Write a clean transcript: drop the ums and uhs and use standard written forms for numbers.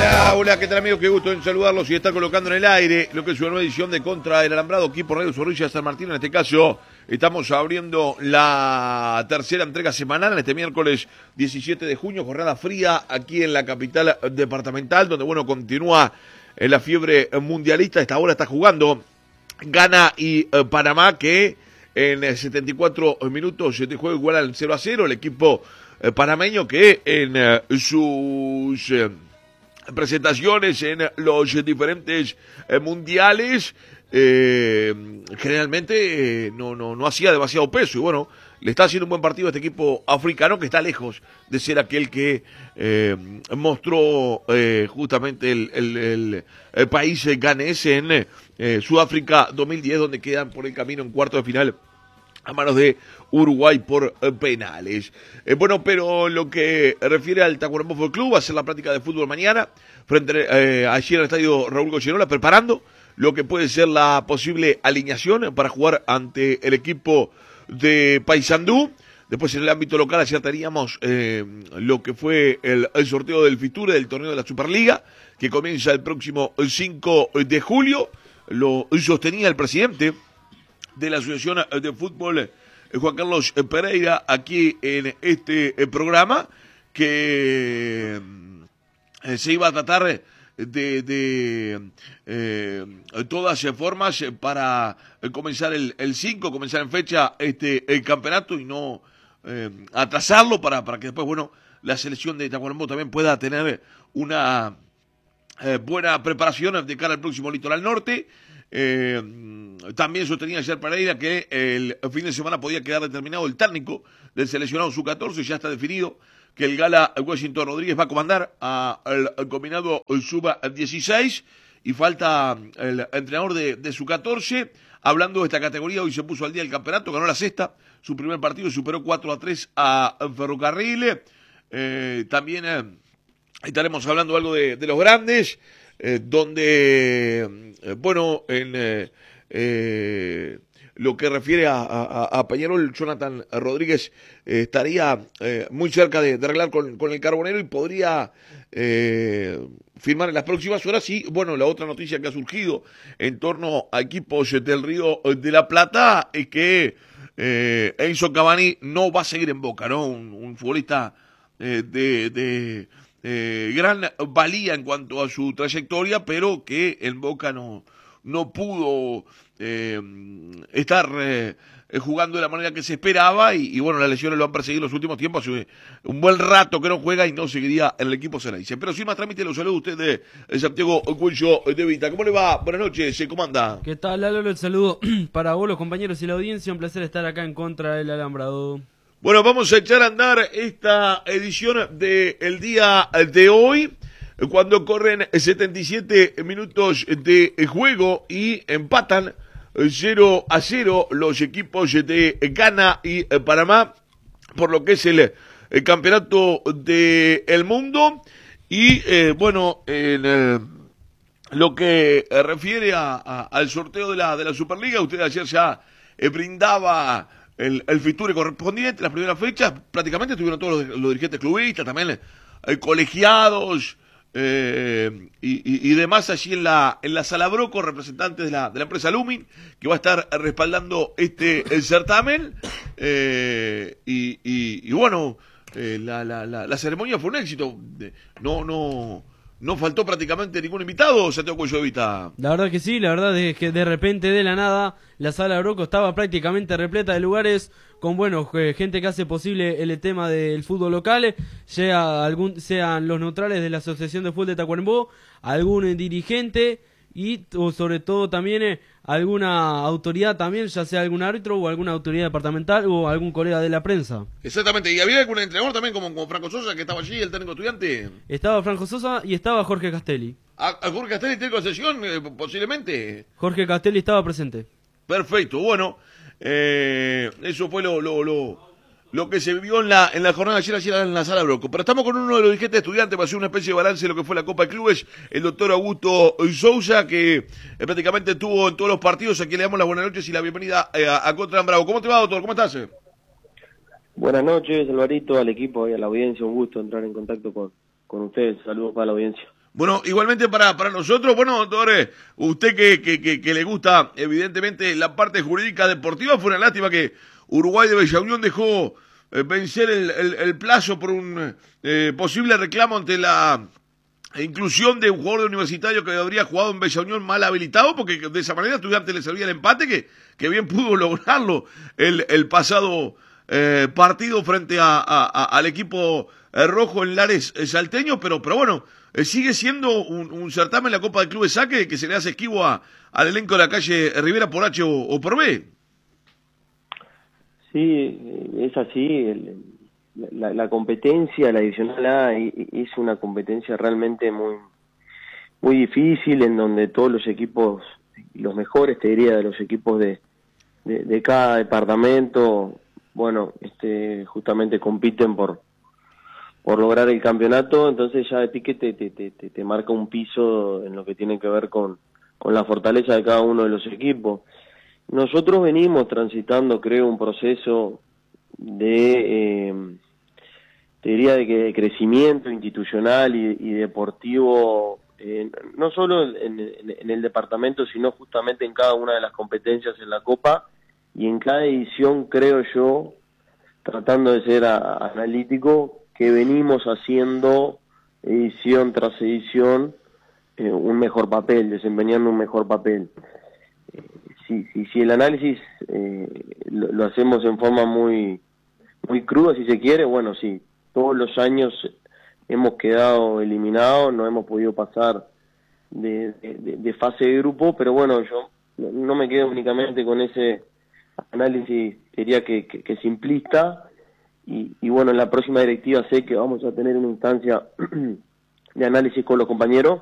Hola, hola, ¿qué tal amigos? Qué gusto en saludarlos y estar colocando en el aire lo que es una nueva edición de Contra el Alambrado aquí por Radio Zorrilla San Martín. En este caso, estamos abriendo la tercera entrega semanal en este miércoles 17 de junio, jornada fría aquí en la capital departamental, donde bueno, continúa la fiebre mundialista. Esta hora está jugando Ghana y Panamá, que en 74 minutos de juego igualan 0-0. El equipo panameño que en sus presentaciones en los diferentes mundiales generalmente no hacía demasiado peso, y bueno, le está haciendo un buen partido a este equipo africano que está lejos de ser aquel que mostró justamente el país ganés en Sudáfrica 2010, donde quedan por el camino en cuarto de final a manos de Uruguay por penales. Bueno, pero lo que refiere al Tacuarembó Fútbol Club, va a ser la práctica de fútbol mañana, frente allí en el estadio Raúl Goyerola, preparando lo que puede ser la posible alineación para jugar ante el equipo de Paysandú. Después en el ámbito local acertaríamos lo que fue el sorteo del Fiture, del torneo de la Superliga, que comienza el próximo 5 de julio. Lo sostenía el presidente de la Asociación de Fútbol, Juan Carlos Pereira, aquí en este programa, que se iba a tratar de todas formas para comenzar el 5, comenzar en fecha el campeonato y no atrasarlo para que después, bueno, la selección de Tacuarembó también pueda tener una buena preparación de cara al próximo Litoral Norte. También sostenía ayer Pereira que el fin de semana podía quedar determinado el técnico del seleccionado sub-14. Ya está definido que el Gala Washington Rodríguez va a comandar al combinado sub-16 y falta el entrenador de sub-14. Hablando de esta categoría, hoy se puso al día el campeonato, ganó la sexta, su primer partido, superó 4-3 a Ferrocarril. También estaremos hablando algo de los grandes, donde, bueno, en lo que refiere a Peñarol, Jonathan Rodríguez estaría muy cerca de arreglar con el Carbonero y podría firmar en las próximas horas. Y bueno, la otra noticia que ha surgido en torno a equipos del Río de la Plata es que Enzo Cavani no va a seguir en Boca, ¿no? Un futbolista de gran valía en cuanto a su trayectoria, pero que en Boca no pudo estar jugando de la manera que se esperaba y bueno, las lesiones lo han perseguido en los últimos tiempos. Hace un buen rato que no juega y no seguiría en el equipo Ceneice. Pero sin más trámite, los saludo a usted de Santiago Cuello de Vita. ¿Cómo le va? Buenas noches, ¿cómo anda? ¿Qué tal, Lalo? El saludo para vos, los compañeros y la audiencia. Un placer estar acá en Contra el Alambrado. Bueno, vamos a echar a andar esta edición del día de hoy, cuando corren 77 minutos de juego y empatan 0-0 los equipos de Ghana y Panamá por lo que es el campeonato del mundo. Y bueno, en lo que refiere al sorteo de la Superliga, usted ayer ya brindaba el Fiture correspondiente. Las primeras fechas prácticamente estuvieron todos los dirigentes clubistas, también colegiados y demás allí en la Sala Broco, representantes de la empresa Lumin, que va a estar respaldando el certamen. Y bueno, la ceremonia fue un éxito. No faltó prácticamente ningún invitado, Santiago Cuello de Vita. La verdad que sí, la verdad es que de repente, de la nada, la Sala Broco estaba prácticamente repleta de lugares con, bueno, gente que hace posible el tema del fútbol local, sean los neutrales de la Asociación de Fútbol de Tacuarembó, algún dirigente y sobre todo también alguna autoridad también, ya sea algún árbitro o alguna autoridad departamental o algún colega de la prensa. Exactamente, y había algún entrenador también como Franco Sosa, que estaba allí, el técnico estudiante. Estaba Franco Sosa y estaba Jorge Castelli. ¿A Jorge Castelli técnico de sesión, posiblemente? Jorge Castelli estaba presente. Perfecto, bueno, eso fue lo que se vivió en la jornada de ayer en la Sala Broco. Pero estamos con uno de los dirigentes estudiantes para hacer una especie de balance de lo que fue la Copa de Clubes, el doctor Augusto Sousa, que prácticamente estuvo en todos los partidos. Aquí le damos las buenas noches y la bienvenida a Contra Bravo. ¿Cómo te va, doctor? ¿Cómo estás? Buenas noches, Alvarito, al equipo y a la audiencia. Un gusto entrar en contacto con ustedes. Saludos para la audiencia. Bueno, igualmente para nosotros, bueno, doctor, usted que le gusta evidentemente la parte jurídica deportiva, fue una lástima que Uruguay de Bella Unión dejó vencer el plazo por un posible reclamo ante la inclusión de un jugador universitario que habría jugado en Bella Unión mal habilitado, porque de esa manera Estudiantes le servía el empate, que bien pudo lograrlo el pasado partido frente al equipo rojo en Lares salteño, pero bueno, sigue siendo un certamen en la Copa de Clubes A que se le hace esquivo al elenco de la calle Rivera por H o por B. Sí, es así. La competencia, la Divisional A, es una competencia realmente muy difícil, en donde todos los equipos, los mejores, te diría, de los equipos de cada departamento, bueno, justamente compiten por lograr el campeonato. Entonces ya de pique te marca un piso en lo que tiene que ver con la fortaleza de cada uno de los equipos. Nosotros venimos transitando, creo, un proceso te diría de crecimiento institucional y deportivo, no solo en el departamento, sino justamente en cada una de las competencias en la Copa, y en cada edición, creo yo, tratando de ser analítico, que venimos haciendo edición tras edición un mejor papel, desempeñando un mejor papel. Si el análisis lo hacemos en forma muy cruda, si se quiere, bueno, sí, todos los años hemos quedado eliminados, no hemos podido pasar de fase de grupo, pero bueno, yo no me quedo únicamente con ese análisis, diría que simplista, y bueno, en la próxima directiva sé que vamos a tener una instancia de análisis con los compañeros,